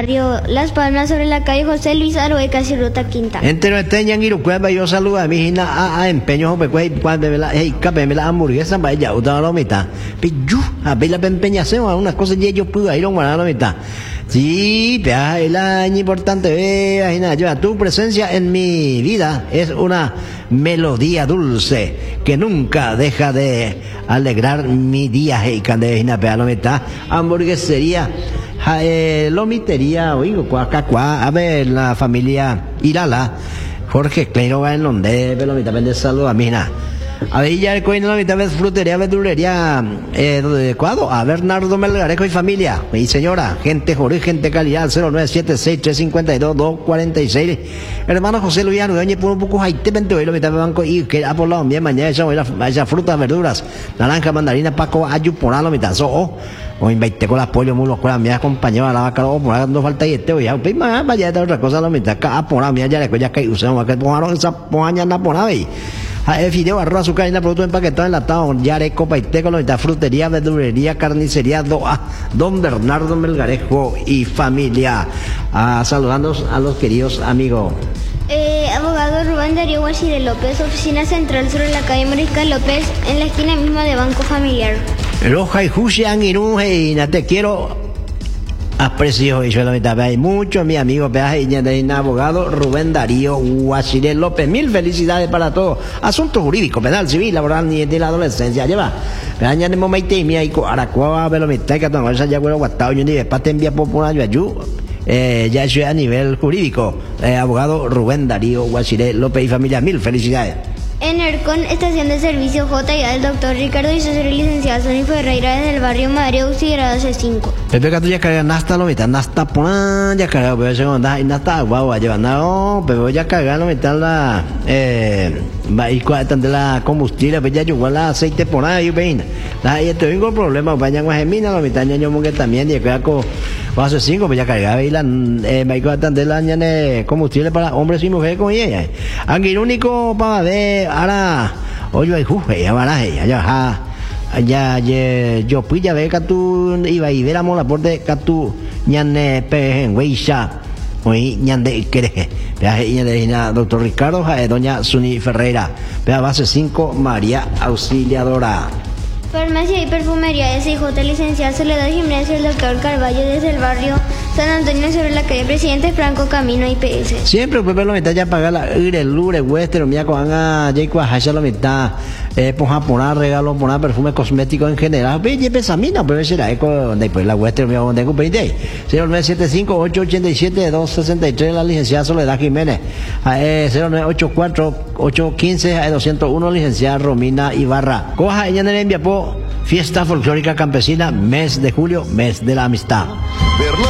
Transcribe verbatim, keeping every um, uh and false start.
barrio Las Palmas, sobre la calle José Luis Aroe, casi ruta quinta. Entre los teñan y los cuevas, yo saludo a mi hija a empeño, porque cuando me la, hey, cape, me la hamburguesa, vaya, otra la mitad. Pero a ver la empeñación, a unas cosas y ellos pudo ir a la mitad. Sí, pero el año importante, vea, nada, yo, tu presencia en mi vida es una melodía dulce que nunca deja de alegrar mi día. Hey, candela, pea, la mitad, hamburguesería. Eh, lomitería, oigo, cuaca, cuá, a ver, la familia Irala, Jorge Cleiro va en donde, pero mitad vende saludo a Mina. A ver, ya el coino la mitad vez frutería, verdulería, eh, de cuadro, a Bernardo Melgarejo y familia, y señora, gente Jorge, gente calidad, cero nueve siete seis tres cinco dos dos cuatro seis, hermano José Luis Ardoñez, por un poco jaite, vente hoy, la mitad de banco, y que ha por la bien mañana, esa, esa frutas, verduras, naranja, mandarina, paco, ayu, por la mitad, so, oh. O invité con las pollo mulos con la mía compañera a la vaca o por no falta y este ya pues más vaya de otra cosa la mitad acá por la mía ya le ya que usamos que pongaron esa poña na por ahí a el fideo arroz azúcar y la producto empaquetado enlatado ya le copa y té con la mitad frutería verdulería carnicería doa don Bernardo Melgarejo y familia ah, saludando a los queridos amigos. Eh, abogado Rubén Darío Guachire López, oficina central sobre la calle Mariscal López, en la esquina misma de Banco Familiar. Roja y Jusian y Nuje, y te quiero aprecio y yo la mitad. Hay muchos mis amigos, y abogado Rubén Darío Guachire López. Mil felicidades para todos. Asuntos jurídicos, penal, civil, laboral, ni de la adolescencia. Lleva. Aña de momento y mía y aracuaba, pero me está que tengo esa ya bueno guatado. Yo ni de parte envía por una ayuda. Eh, ya eso a nivel jurídico, eh, abogado Rubén Darío Guachire López y familia, mil felicidades. En ERCON, estación de servicio J y A, el doctor Ricardo Isosero y licenciado Sonny Ferreira desde el barrio Madrid, auxiliado C cinco. Pepe Cato ya carga nasta lo mitad, nasta pon ya carga, pero se anda y nasta guau, lleva no, pero ya carga lo mitad la eh va y cuánto de la combustible, pues ya igual la aceite por ahí, ven. La y te tengo problema, vaya con gemina lo mitad ya yo que también y acá con va a ser cinco, pues ya cargaba y la eh va y cuánto de la ñane combustible para hombres y mujeres con ella. Aquí el único para ver ahora oye hay juje, ya baraje, ya ja. Ya yo pues ya ve que tú iba y veramos la porte que tú ñane pe en weisha hoy ñande quereje vea ñande doctor Ricardo ja doña Sonny Ferreira vea base cinco María Auxiliadora. Farmacia y perfumería S I J, licenciada Soledad Jiménez y el doctor Carballo desde el barrio San Antonio sobre la calle Presidente Franco Camino I P S. Siempre pues la mitad ya pagar la ire lure western mía con a Jacob Hasha la mitad eh por japonar regalo por perfume cosmético en general ve y pesamina pero será eco después la western mía donde con veinte cero nueve siete cinco ocho ocho siete dos seis tres la licenciada Soledad Jiménez eh cero nueve ocho cuatro ocho uno cinco doscientos uno licenciada Romina Ibarra. Coja ella en el envía po fiesta folclórica campesina mes de julio mes de la amistad.